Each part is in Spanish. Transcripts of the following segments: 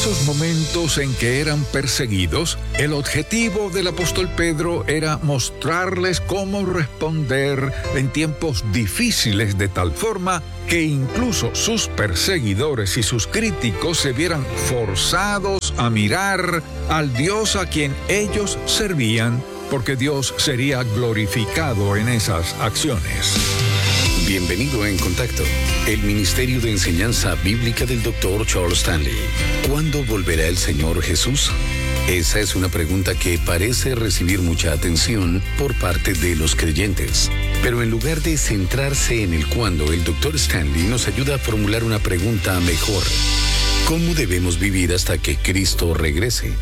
esos momentos en que eran perseguidos, el objetivo del apóstol Pedro era mostrarles cómo responder en tiempos difíciles de tal forma que incluso sus perseguidores y sus críticos se vieran forzados a mirar al Dios a quien ellos servían, porque Dios sería glorificado en esas acciones. Bienvenido a En Contacto, el Ministerio de Enseñanza Bíblica del Dr. Charles Stanley. ¿Cuándo volverá el Señor Jesús? Esa es una pregunta que parece recibir mucha atención por parte de los creyentes. Pero en lugar de centrarse en el cuándo, el Dr. Stanley nos ayuda a formular una pregunta mejor. ¿Cómo debemos vivir hasta que Cristo regrese?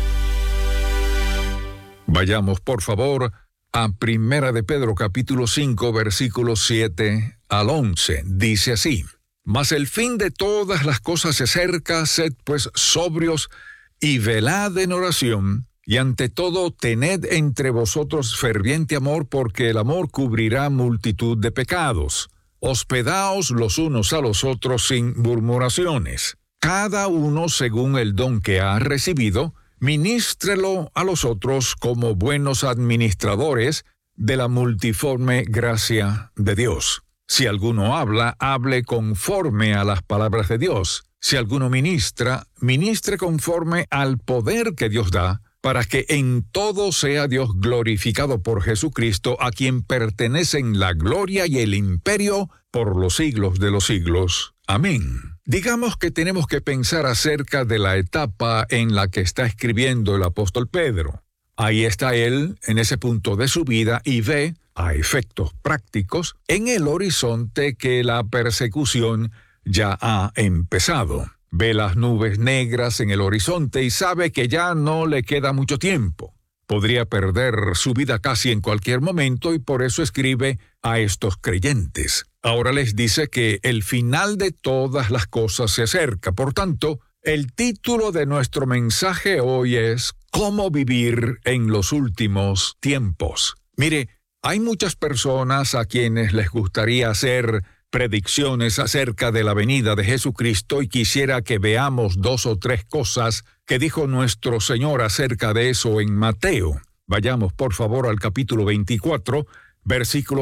Vayamos, por favor, a Primera de Pedro capítulo 5, versículos 7 al 11. Dice así: Mas el fin de todas las cosas se acerca, sed pues sobrios y velad en oración, y ante todo tened entre vosotros ferviente amor, porque el amor cubrirá multitud de pecados. Hospedaos los unos a los otros sin murmuraciones. Cada uno según el don que ha recibido, ministrelo a los otros como buenos administradores de la multiforme gracia de Dios. Si alguno habla, hable conforme a las palabras de Dios. Si alguno ministra, ministre conforme al poder que Dios da, para que en todo sea Dios glorificado por Jesucristo, a quien pertenecen la gloria y el imperio por los siglos de los siglos. Amén. Digamos que tenemos que pensar acerca de la etapa en la que está escribiendo el apóstol Pedro. Ahí está él, en ese punto de su vida, y ve, a efectos prácticos, en el horizonte que la persecución ya ha empezado. Ve las nubes negras en el horizonte y sabe que ya no le queda mucho tiempo. Podría perder su vida casi en cualquier momento y por eso escribe a estos creyentes. Ahora les dice que el final de todas las cosas se acerca. Por tanto, el título de nuestro mensaje hoy es ¿Cómo vivir en los últimos tiempos? Mire, hay muchas personas a quienes les gustaría hacer predicciones acerca de la venida de Jesucristo y quisiera que veamos 2 o 3 cosas que dijo nuestro Señor acerca de eso en Mateo. Vayamos por favor al capítulo 24, versículo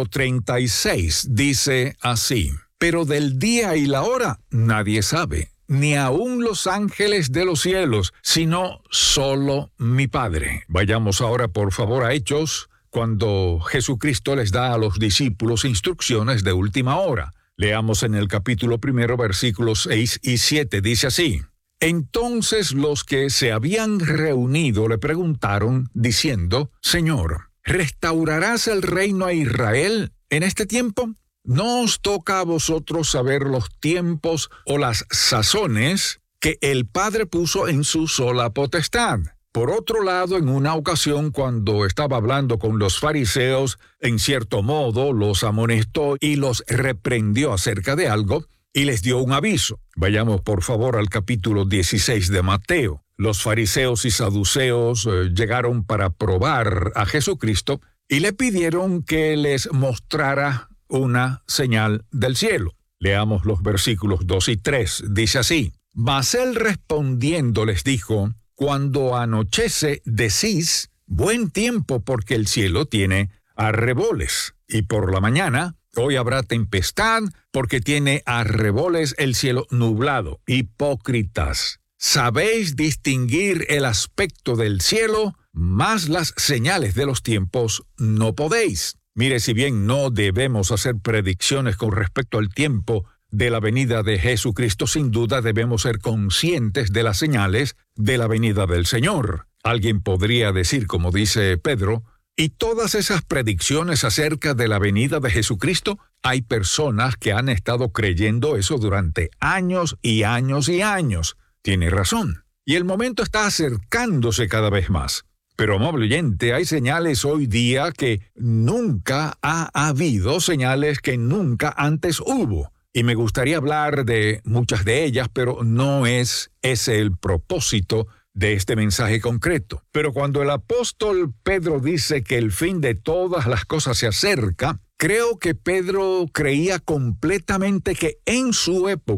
36. Dice así: Pero del día y la hora nadie sabe, ni aun los ángeles de los cielos, sino solo mi Padre. Vayamos ahora por favor a Hechos, cuando Jesucristo les da a los discípulos instrucciones de última hora. Leamos en el capítulo 1, versículos 6 y 7, dice así: Entonces los que se habían reunido le preguntaron, diciendo: Señor, ¿restaurarás el reino a Israel en este tiempo? ¿No os toca a vosotros saber los tiempos o las sazones que el Padre puso en su sola potestad? Por otro lado, en una ocasión, cuando estaba hablando con los fariseos, en cierto modo los amonestó y los reprendió acerca de algo, y les dio un aviso. Vayamos por favor al capítulo 16 de Mateo. Los fariseos y saduceos llegaron para probar a Jesucristo y le pidieron que les mostrara una señal del cielo. Leamos los versículos 2 y 3. Dice así: Mas él respondiendo les dijo: Cuando anochece, decís, buen tiempo, porque el cielo tiene arreboles. Y por la mañana, hoy habrá tempestad, porque tiene arreboles el cielo nublado. Hipócritas, sabéis distinguir el aspecto del cielo, mas las señales de los tiempos no podéis. Mire, si bien no debemos hacer predicciones con respecto al tiempo de la venida de Jesucristo, sin duda debemos ser conscientes de las señales de la venida del Señor. Alguien podría decir, como dice Pedro, y todas esas predicciones acerca de la venida de Jesucristo, hay personas que han estado creyendo eso durante años y años y años. Tiene razón. Y el momento está acercándose cada vez más. Pero, amable oyente, hay señales hoy día que nunca ha habido, señales que nunca antes hubo. Y me gustaría hablar de muchas de ellas, pero no es ese el propósito de este mensaje concreto. Pero cuando el apóstol Pedro dice que el fin de todas las cosas se acerca, creo que Pedro creía completamente que en su época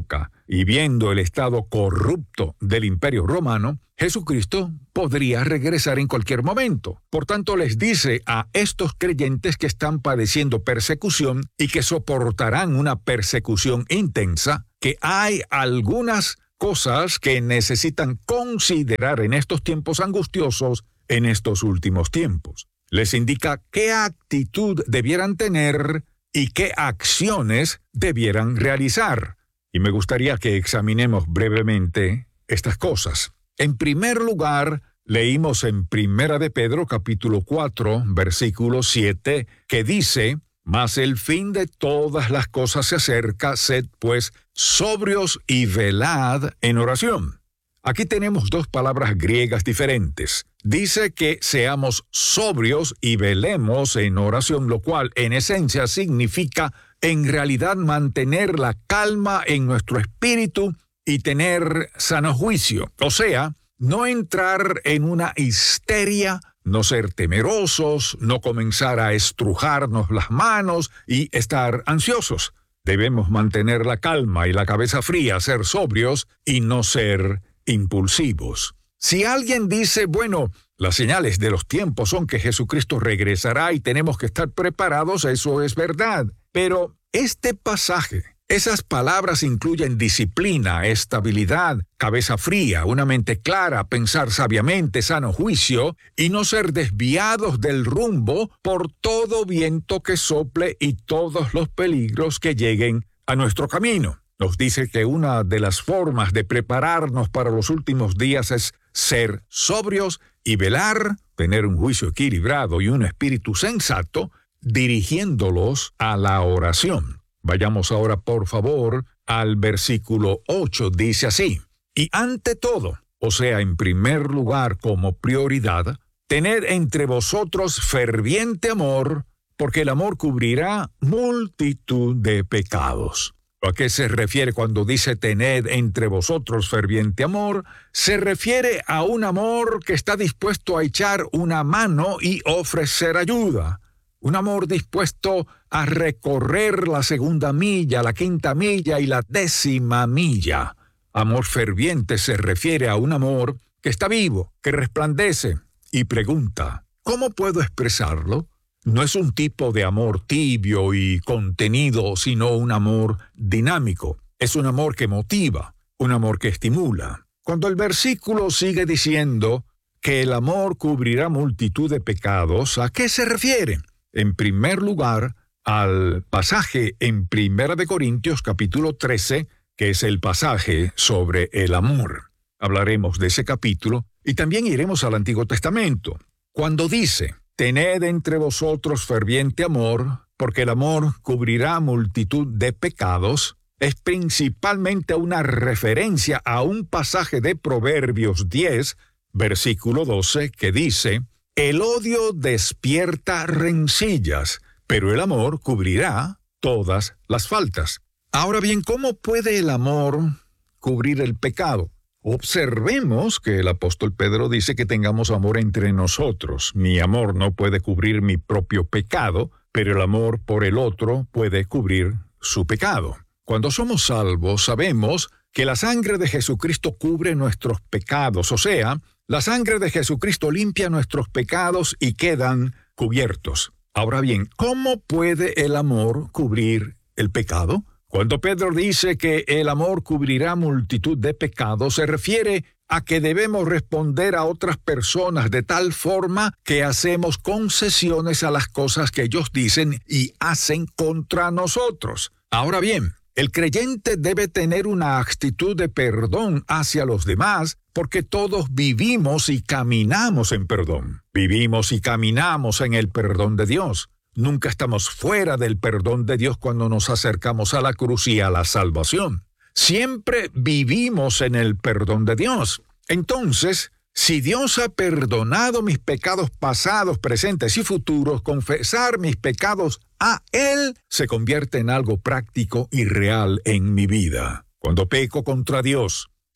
y viendo el estado corrupto del Imperio Romano, Jesucristo podría regresar en cualquier momento. Por tanto, les dice a estos creyentes que están padeciendo persecución y que soportarán una persecución intensa, que hay algunas cosas que necesitan considerar en estos tiempos angustiosos, en estos últimos tiempos. Les indica qué actitud debieran tener y qué acciones debieran realizar. Y me gustaría que examinemos brevemente estas cosas. En primer lugar, leímos en Primera de Pedro, capítulo 4, versículo 7, que dice: «Mas el fin de todas las cosas se acerca, sed pues sobrios y velad en oración». Aquí tenemos dos palabras griegas diferentes. Dice que seamos sobrios y velemos en oración, lo cual en esencia significa en realidad mantener la calma en nuestro espíritu y tener sano juicio. O sea, no entrar en una histeria, no ser temerosos, no comenzar a estrujarnos las manos y estar ansiosos. Debemos mantener la calma y la cabeza fría, ser sobrios y no ser impulsivos. Si alguien dice, bueno, las señales de los tiempos son que Jesucristo regresará y tenemos que estar preparados, eso es verdad. Pero este pasaje, esas palabras incluyen disciplina, estabilidad, cabeza fría, una mente clara, pensar sabiamente, sano juicio, y no ser desviados del rumbo por todo viento que sople y todos los peligros que lleguen a nuestro camino. Nos dice que una de las formas de prepararnos para los últimos días es ser sobrios y velar, tener un juicio equilibrado y un espíritu sensato, dirigiéndolos a la oración. Vayamos ahora, por favor, al versículo 8. Dice así: «Y ante todo, o sea, en primer lugar como prioridad, tened entre vosotros ferviente amor, porque el amor cubrirá multitud de pecados». ¿A qué se refiere cuando dice tened entre vosotros ferviente amor? Se refiere a un amor que está dispuesto a echar una mano y ofrecer ayuda. Un amor dispuesto a recorrer la segunda milla, la quinta milla y la 10ª milla. Amor ferviente se refiere a un amor que está vivo, que resplandece y pregunta, ¿cómo puedo expresarlo? No es un tipo de amor tibio y contenido, sino un amor dinámico. Es un amor que motiva, un amor que estimula. Cuando el versículo sigue diciendo que el amor cubrirá multitud de pecados, ¿a qué se refiere? En primer lugar, al pasaje en Primera de Corintios, capítulo 13, que es el pasaje sobre el amor. Hablaremos de ese capítulo y también iremos al Antiguo Testamento. Cuando dice: «Tened entre vosotros ferviente amor, porque el amor cubrirá multitud de pecados», es principalmente una referencia a un pasaje de Proverbios 10, versículo 12, que dice: «El odio despierta rencillas, pero el amor cubrirá todas las faltas». Ahora bien, ¿cómo puede el amor cubrir el pecado? Observemos que el apóstol Pedro dice que tengamos amor entre nosotros. Mi amor no puede cubrir mi propio pecado, pero el amor por el otro puede cubrir su pecado. Cuando somos salvos, sabemos que la sangre de Jesucristo cubre nuestros pecados, o sea, la sangre de Jesucristo limpia nuestros pecados y quedan cubiertos. Ahora bien, ¿cómo puede el amor cubrir el pecado? Cuando Pedro dice que el amor cubrirá multitud de pecados, se refiere a que debemos responder a otras personas de tal forma que hacemos concesiones a las cosas que ellos dicen y hacen contra nosotros. Ahora bien, el creyente debe tener una actitud de perdón hacia los demás, porque todos vivimos y caminamos en perdón. Vivimos y caminamos en el perdón de Dios. Nunca estamos fuera del perdón de Dios cuando nos acercamos a la cruz y a la salvación. Siempre vivimos en el perdón de Dios. Entonces, si Dios ha perdonado mis pecados pasados, presentes y futuros, confesar mis pecados a Él se convierte en algo práctico y real en mi vida. Cuando peco contra Dios,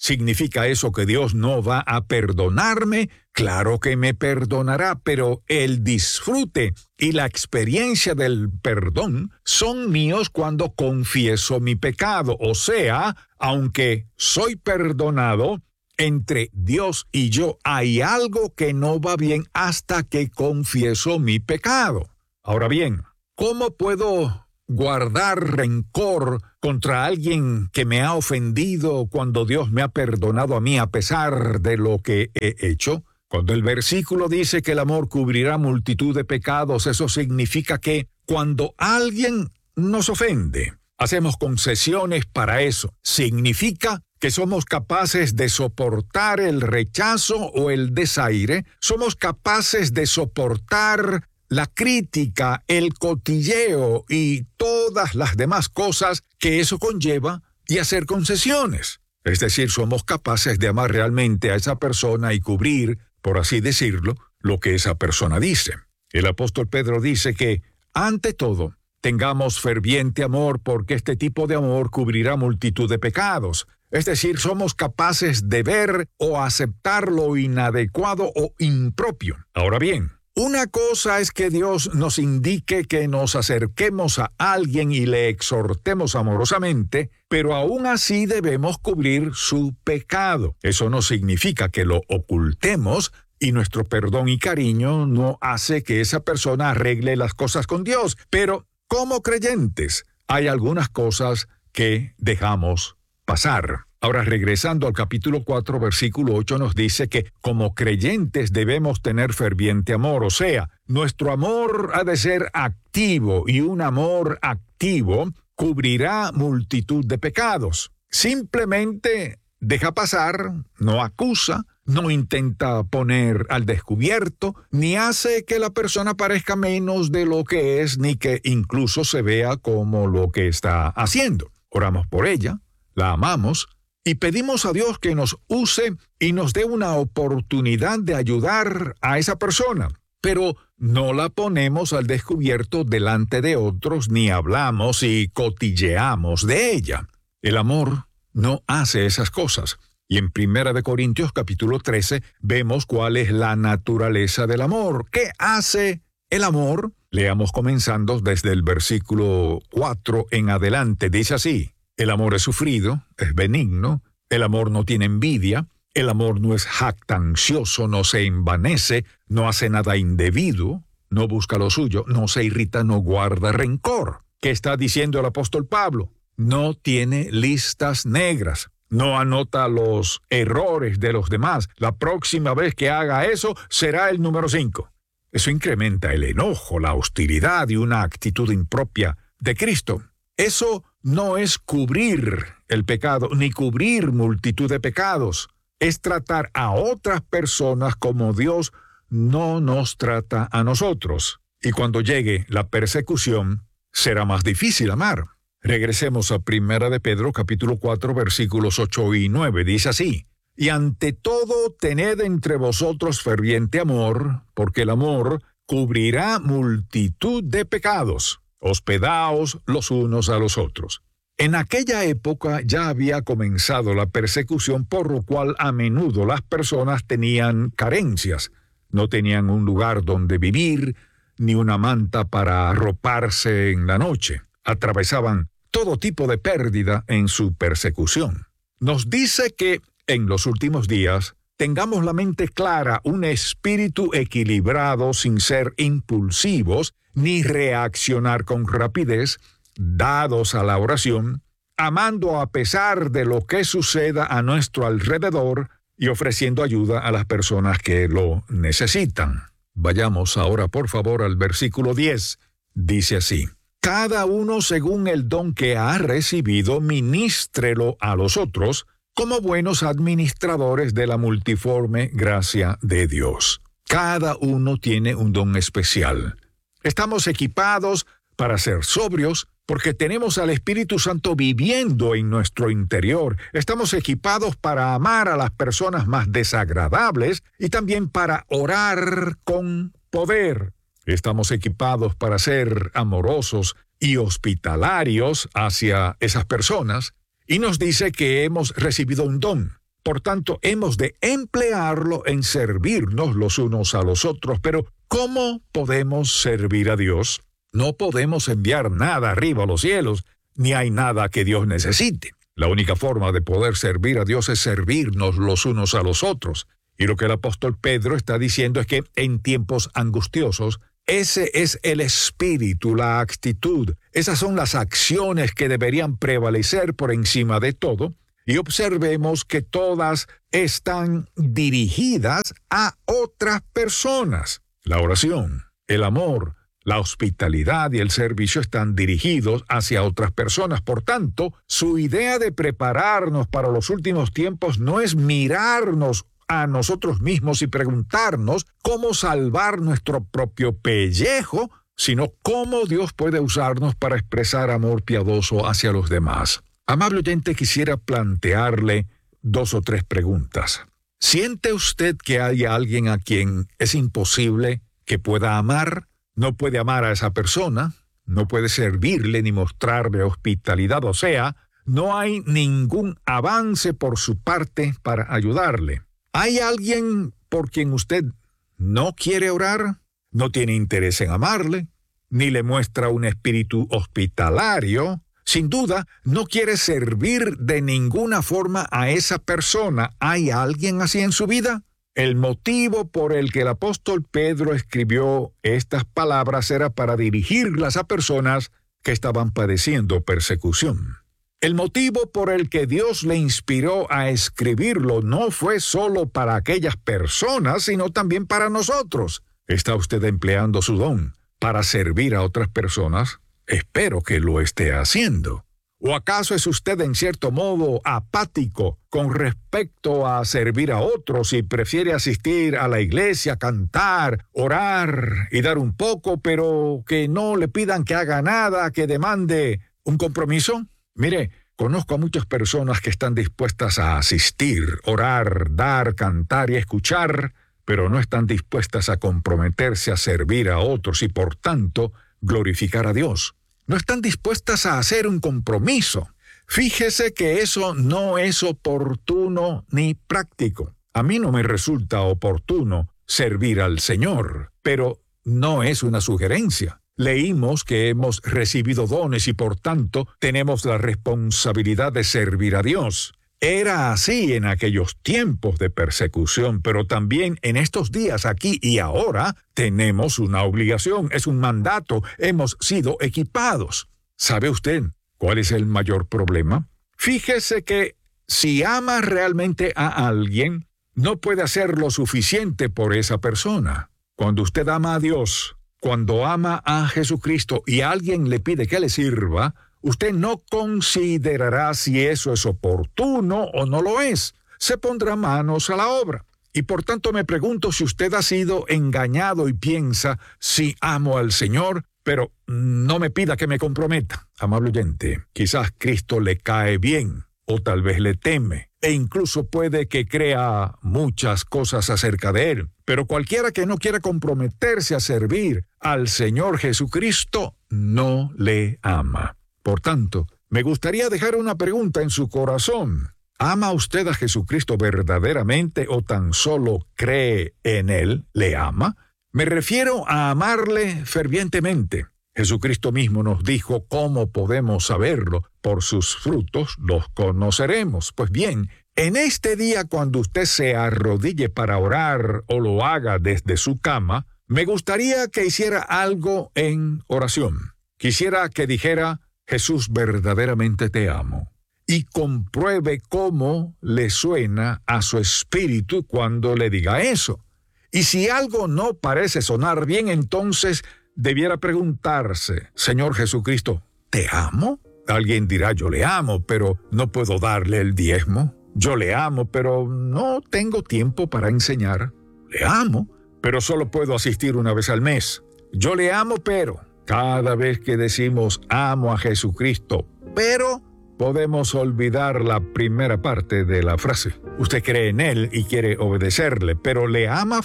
¿Significa eso que Dios no va a perdonarme? Claro que me perdonará, pero el disfrute y la experiencia del perdón son míos cuando confieso mi pecado. O sea, aunque soy perdonado, entre Dios y yo hay algo que no va bien hasta que confieso mi pecado. Ahora bien, ¿cómo puedo guardar rencor contra alguien que me ha ofendido cuando Dios me ha perdonado a mí a pesar de lo que he hecho? Cuando el versículo dice que el amor cubrirá multitud de pecados, eso significa que cuando alguien nos ofende, hacemos concesiones para eso. Significa que somos capaces de soportar el rechazo o el desaire, somos capaces de soportar la crítica, el cotilleo y todas las demás cosas que eso conlleva y hacer concesiones. Es decir, somos capaces de amar realmente a esa persona y cubrir, por así decirlo, lo que esa persona dice. El apóstol Pedro dice que, ante todo, tengamos ferviente amor porque este tipo de amor cubrirá multitud de pecados. Es decir, somos capaces de ver o aceptar lo inadecuado o impropio. Ahora bien, una cosa es que Dios nos indique que nos acerquemos a alguien y le exhortemos amorosamente, pero aún así debemos cubrir su pecado. Eso no significa que lo ocultemos y nuestro perdón y cariño no hace que esa persona arregle las cosas con Dios. Pero como creyentes, hay algunas cosas que dejamos pasar. Ahora, regresando al capítulo 4, versículo 8, nos dice que como creyentes debemos tener ferviente amor. O sea, nuestro amor ha de ser activo y un amor activo cubrirá multitud de pecados. Simplemente deja pasar, no acusa, no intenta poner al descubierto, ni hace que la persona parezca menos de lo que es, ni que incluso se vea como lo que está haciendo. Oramos por ella, la amamos, y pedimos a Dios que nos use y nos dé una oportunidad de ayudar a esa persona. Pero no la ponemos al descubierto delante de otros, ni hablamos y cotilleamos de ella. El amor no hace esas cosas. Y en 1 Corintios capítulo 13 vemos cuál es la naturaleza del amor. ¿Qué hace el amor? Leamos comenzando desde el versículo 4 en adelante. Dice así: el amor es sufrido, es benigno, el amor no tiene envidia, el amor no es jactancioso, no se envanece, no hace nada indebido, no busca lo suyo, no se irrita, no guarda rencor. ¿Qué está diciendo el apóstol Pablo? No tiene listas negras, no anota los errores de los demás. La próxima vez que haga eso será el número 5. Eso incrementa el enojo, la hostilidad y una actitud impropia de Cristo. Eso no es cubrir el pecado, ni cubrir multitud de pecados. Es tratar a otras personas como Dios no nos trata a nosotros. Y cuando llegue la persecución, será más difícil amar. Regresemos a 1 de Pedro, capítulo 4, versículos 8 y 9. Dice así: y ante todo tened entre vosotros ferviente amor, porque el amor cubrirá multitud de pecados. Hospedaos los unos a los otros. En aquella época ya había comenzado la persecución, por lo cual a menudo las personas tenían carencias. No tenían un lugar donde vivir, ni una manta para arroparse en la noche. Atravesaban todo tipo de pérdida en su persecución. Nos dice que en los últimos días tengamos la mente clara, un espíritu equilibrado sin ser impulsivos, ni reaccionar con rapidez, dados a la oración, amando a pesar de lo que suceda a nuestro alrededor y ofreciendo ayuda a las personas que lo necesitan. Vayamos ahora, por favor, al versículo 10. Dice así: cada uno según el don que ha recibido, ministrelo a los otros, como buenos administradores de la multiforme gracia de Dios. Cada uno tiene un don especial. Estamos equipados para ser sobrios porque tenemos al Espíritu Santo viviendo en nuestro interior. Estamos equipados para amar a las personas más desagradables y también para orar con poder. Estamos equipados para ser amorosos y hospitalarios hacia esas personas. Y nos dice que hemos recibido un don. Por tanto, hemos de emplearlo en servirnos los unos a los otros. Pero, ¿cómo podemos servir a Dios? No podemos enviar nada arriba a los cielos, ni hay nada que Dios necesite. La única forma de poder servir a Dios es servirnos los unos a los otros. Y lo que el apóstol Pedro está diciendo es que en tiempos angustiosos, ese es el espíritu, la actitud. Esas son las acciones que deberían prevalecer por encima de todo. Y observemos que todas están dirigidas a otras personas. La oración, el amor, la hospitalidad y el servicio están dirigidos hacia otras personas. Por tanto, su idea de prepararnos para los últimos tiempos no es mirarnos a nosotros mismos y preguntarnos cómo salvar nuestro propio pellejo, sino cómo Dios puede usarnos para expresar amor piadoso hacia los demás. Amable oyente, quisiera plantearle 2 o 3 preguntas. ¿Siente usted que hay alguien a quien es imposible que pueda amar? No puede amar a esa persona, no puede servirle ni mostrarle hospitalidad, o sea, no hay ningún avance por su parte para ayudarle. ¿Hay alguien por quien usted no quiere orar? ¿No tiene interés en amarle? ¿Ni le muestra un espíritu hospitalario? Sin duda, no quiere servir de ninguna forma a esa persona. ¿Hay alguien así en su vida? El motivo por el que el apóstol Pedro escribió estas palabras era para dirigirlas a personas que estaban padeciendo persecución. El motivo por el que Dios le inspiró a escribirlo no fue solo para aquellas personas, sino también para nosotros. ¿Está usted empleando su don para servir a otras personas? Espero que lo esté haciendo. ¿O acaso es usted en cierto modo apático con respecto a servir a otros y prefiere asistir a la iglesia, cantar, orar y dar un poco, pero que no le pidan que haga nada, que demande un compromiso? Mire, conozco a muchas personas que están dispuestas a asistir, orar, dar, cantar y escuchar, pero no están dispuestas a comprometerse a servir a otros y por tanto glorificar a Dios. No están dispuestas a hacer un compromiso. Fíjese que eso no es oportuno ni práctico. A mí no me resulta oportuno servir al Señor, pero no es una sugerencia. Leímos que hemos recibido dones y por tanto tenemos la responsabilidad de servir a Dios. Era así en aquellos tiempos de persecución, pero también en estos días aquí y ahora tenemos una obligación, es un mandato, hemos sido equipados. ¿Sabe usted cuál es el mayor problema? Fíjese que si ama realmente a alguien, no puede hacer lo suficiente por esa persona. Cuando usted ama a Dios, cuando ama a Jesucristo y alguien le pide que le sirva, usted no considerará si eso es oportuno o no lo es. Se pondrá manos a la obra. Y por tanto me pregunto si usted ha sido engañado y piensa, sí amo al Señor, pero no me pida que me comprometa. Amable oyente, quizás Cristo le cae bien, o tal vez le teme, e incluso puede que crea muchas cosas acerca de él. Pero cualquiera que no quiera comprometerse a servir al Señor Jesucristo, no le ama. Por tanto, me gustaría dejar una pregunta en su corazón. ¿Ama usted a Jesucristo verdaderamente o tan solo cree en Él? ¿Le ama? Me refiero a amarle fervientemente. Jesucristo mismo nos dijo cómo podemos saberlo. Por sus frutos los conoceremos. Pues bien, en este día cuando usted se arrodille para orar o lo haga desde su cama, me gustaría que hiciera algo en oración. Quisiera que dijera, Jesús, verdaderamente te amo. Y compruebe cómo le suena a su espíritu cuando le diga eso. Y si algo no parece sonar bien, entonces debiera preguntarse, Señor Jesucristo, ¿te amo? Alguien dirá, yo le amo, pero no puedo darle el diezmo. Yo le amo, pero no tengo tiempo para enseñar. Le amo, pero solo puedo asistir una vez al mes. Yo le amo, pero cada vez que decimos amo a Jesucristo, pero podemos olvidar la primera parte de la frase. Usted cree en Él y quiere obedecerle, pero ¿le ama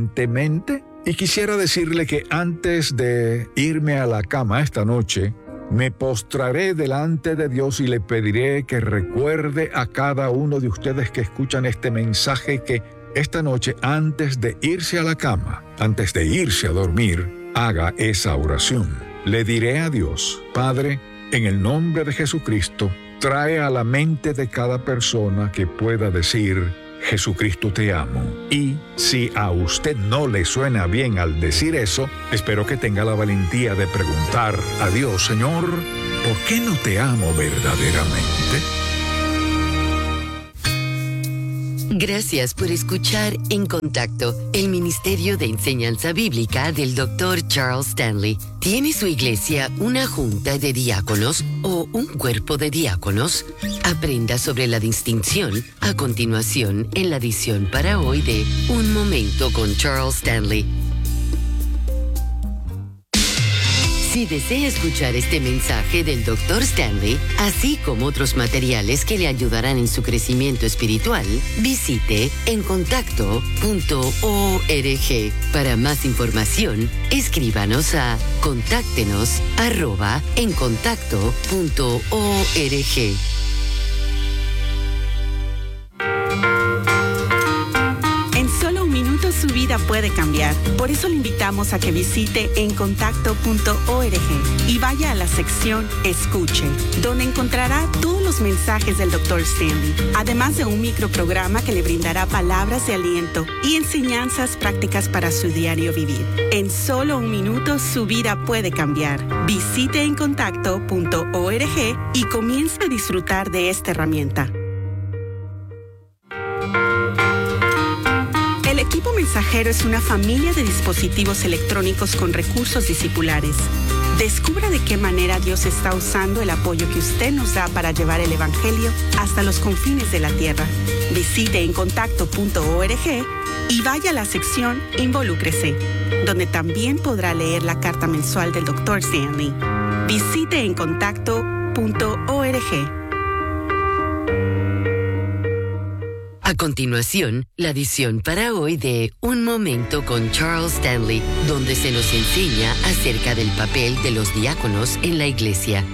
fervientemente? Y quisiera decirle que antes de irme a la cama esta noche, Me postraré delante de Dios y le pediré que recuerde a cada uno de ustedes que escuchan este mensaje que esta noche, antes de irse a la cama, antes de irse a dormir, haga esa oración. Le diré a Dios: Padre, en el nombre de Jesucristo, trae a la mente de cada persona que pueda decir: Jesucristo, te amo. Y si a usted no le suena bien al decir eso, espero que tenga la valentía de preguntar a Dios: Señor, ¿por qué no te amo verdaderamente? Gracias por escuchar En Contacto, el Ministerio de Enseñanza Bíblica del Dr. Charles Stanley. ¿Tiene su iglesia una junta de diáconos o un cuerpo de diáconos? Aprenda sobre la distinción a continuación en la edición para hoy de Un Momento con Charles Stanley. Si desea escuchar este mensaje del Dr. Stanley, así como otros materiales que le ayudarán en su crecimiento espiritual, visite encontacto.org. Para más información, escríbanos a contáctenos@encontacto.org. Su vida puede cambiar. Por eso le invitamos a que visite encontacto.org y vaya a la sección Escuche, donde encontrará todos los mensajes del Dr. Stanley, además de un microprograma que le brindará palabras de aliento y enseñanzas prácticas para su diario vivir. En solo un minuto su vida puede cambiar. Visite encontacto.org y comience a disfrutar de esta herramienta. El equipo mensajero es una familia de dispositivos electrónicos con recursos discipulares. Descubra de qué manera Dios está usando el apoyo que usted nos da para llevar el Evangelio hasta los confines de la tierra. Visite encontacto.org y vaya a la sección Involúcrese, donde también podrá leer la carta mensual del Dr. Stanley. Visite encontacto.org. A continuación, la edición para hoy de Un Momento con Charles Stanley, donde se nos enseña acerca del papel de los diáconos en la iglesia.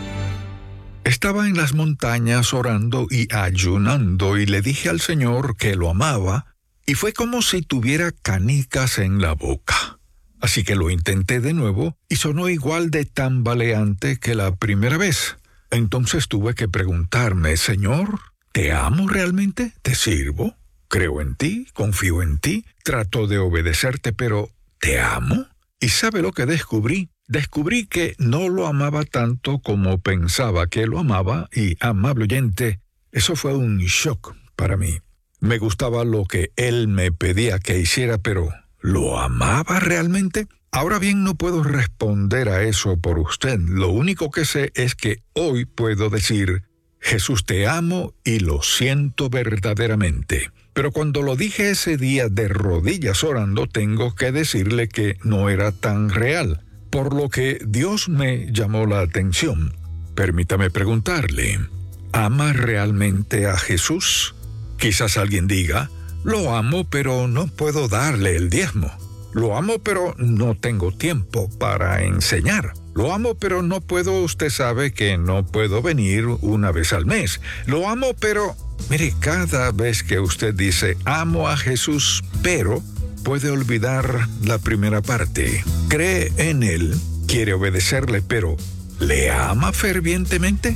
Estaba en las montañas orando y ayunando y le dije al Señor que lo amaba y fue como si tuviera canicas en la boca. Así que lo intenté de nuevo y sonó igual de tambaleante que la primera vez. Entonces tuve que preguntarme: Señor, ¿te amo realmente? ¿Te sirvo? Creo en ti, confío en ti, trato de obedecerte, pero ¿te amo? ¿Y sabe lo que descubrí? Descubrí que no lo amaba tanto como pensaba que lo amaba y, amable oyente, eso fue un shock para mí. Me gustaba lo que él me pedía que hiciera, pero ¿lo amaba realmente? Ahora bien, no puedo responder a eso por usted. Lo único que sé es que hoy puedo decir: Jesús, te amo y lo siento verdaderamente. Pero cuando lo dije ese día de rodillas orando, tengo que decirle que no era tan real, por lo que Dios me llamó la atención. Permítame preguntarle: ¿ama realmente a Jesús? Quizás alguien diga: lo amo, pero no puedo darle el diezmo. Lo amo, pero no tengo tiempo para enseñar. Lo amo, pero no puedo, usted sabe que no puedo venir una vez al mes. Lo amo, pero... Mire, cada vez que usted dice amo a Jesús, pero puede olvidar la primera parte. Cree en Él, quiere obedecerle, pero ¿le ama fervientemente?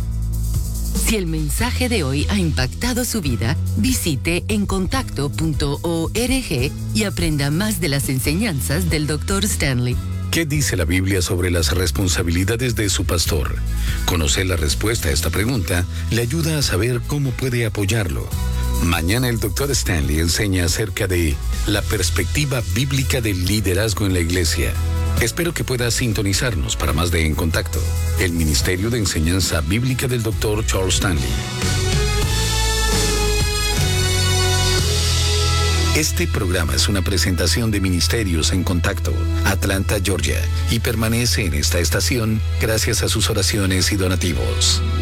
Si el mensaje de hoy ha impactado su vida, visite encontacto.org y aprenda más de las enseñanzas del Dr. Stanley. ¿Qué dice la Biblia sobre las responsabilidades de su pastor? Conocer la respuesta a esta pregunta le ayuda a saber cómo puede apoyarlo. Mañana el Dr. Stanley enseña acerca de la perspectiva bíblica del liderazgo en la iglesia. Espero que pueda sintonizarnos para más de En Contacto, el Ministerio de Enseñanza Bíblica del Dr. Charles Stanley. Este programa es una presentación de Ministerios en Contacto, Atlanta, Georgia, y permanece en esta estación gracias a sus oraciones y donativos.